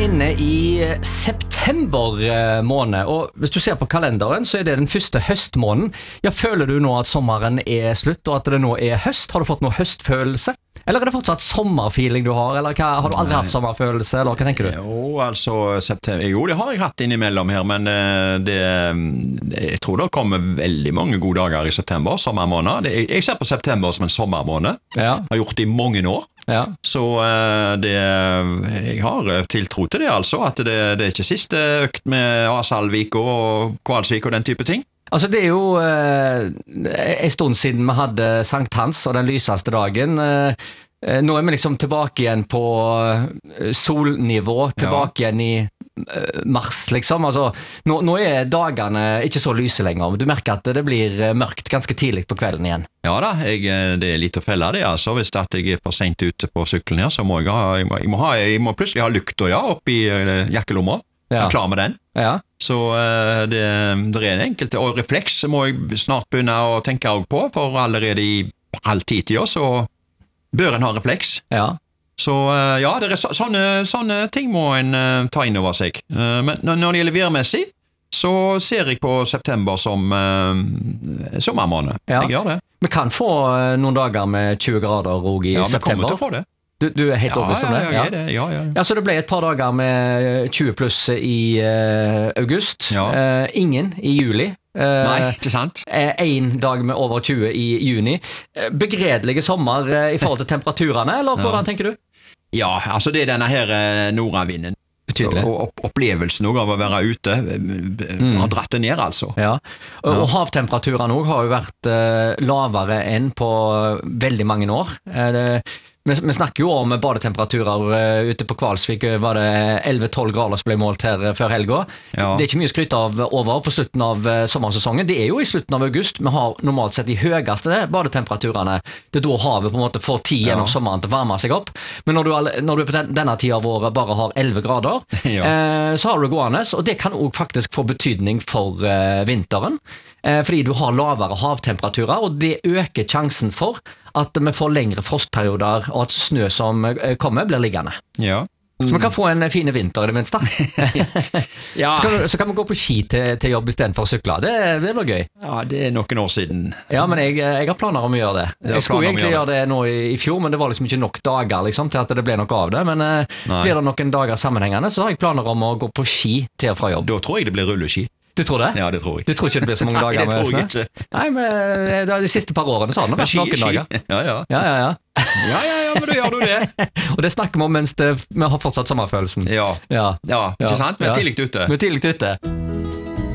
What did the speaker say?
inne i september måned, og hvis du ser på kalenderen, så det den første høstmåneden. Ja, føler du nå at sommeren slutt, og at det nå høst? Har du fått noe høstfølelse? Eller det fortsatt sommerfeeling du har? Eller har du aldri hatt sommerfølelse? Eller hva tenker du? Jo, altså, det har jeg hatt innimellom her, men jeg tror det kommer veldig mange gode dager i september, sommermåned. Jeg ser på september som en sommermåned. Ja. Har gjort det i mange år. Ja. Så jeg har tiltro til det, altså, at det ikke siste økt med Asalvik og Kvalsvik og den type ting. Altså det jo en stund siden vi hadde Sankt Hans og den lyseste dagen. Nå vi liksom tilbake igjen på solnivå, tilbake igjen i mars liksom. Altså, nå dagene ikke så lyse lenger. Du merker at det blir mørkt ganske tidlig på kvelden igjen. Ja da, det litt å felle det, altså. Hvis at jeg for sent ute på sykkelen her, så må jeg må plutselig ha lykta oppi jakkelomma. Ja. Jeg er klar med den. Ja. Så det en enkelte, og refleks må jeg snart begynne å tenke på, for allerede i halv 10-tida så bør en ha refleks. Ja. Så ja, det sånne ting må en ta inn over seg. Men når det gjelder værmessig, så ser jeg på september som sommermåned. Ja. Jeg gjør det. Vi kan få noen dager med 20 grader og i september. Ja, vi kommer til å få det. Du helt overbevist om det? Ja. Ja, så det ble et par dager med 20 pluss i august. Ja. Ingen i juli. Nei, ikke sant? En dag med over 20 i juni. Begredelige sommer i forhold til temperaturene, eller hvordan tenker du? Ja, altså det denne her nordavinden. Og opplevelsen av å være ute har dratt det ned, altså. Ja. Og havtemperaturene også har jo vært lavere enn på veldig mange år. Vi snakker jo om badetemperaturer ute på Kvalsvik, var det 11-12 grader som ble målt her før helga. Ja. Det ikke mye skryt av over på slutten av sommersesongen. Det jo i slutten av august. Vi har normalt sett de høyeste badetemperaturene. Det da havet på en måte får tid gjennom sommeren til å varme seg opp. Men når du på denne tiden av året bare har 11 grader, så har du det gående, og det kan også faktisk få betydning for vinteren. Fordi du har lavere havtemperaturer, og det øker sjansen for at vi får lengre frostperioder, og at snø som kommer blir liggende. Ja. Så vi kan få en fin vinter i det minste. Ja. Så kan vi gå på ski til jobb i stedet for å sykle. Det blir gøy. Ja, det noen år siden. Ja, men jeg har planer om å gjøre det. Jeg skulle egentlig gjøre det nå i fjor, men det var liksom ikke nok dager liksom, til at det ble noe av det. Men blir det noen dager sammenhengende, så har jeg planer om å gå på ski til og fra jobb. Da tror jeg det blir rulleski. Du tror det? Ja, det tror jeg. Du tror ikke det blir så mange dager med snø? Nei, det tror jeg ikke. Nei, men de siste par årene så har det vært noen dager. Ja. Ja, men da gjør du det. Og det snakker vi om mens vi har fortsatt sommerfølelsen. Ja, ikke sant? Vi tidlig ute. Vi tidlig ute.